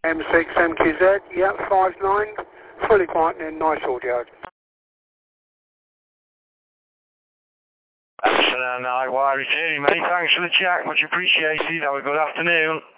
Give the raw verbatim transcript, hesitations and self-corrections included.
M six M Q Z, yeah, five nine, fully quiet and nice audio. Excellent, I wire returning, mate. Thanks for the chat, much appreciated. Have a good afternoon.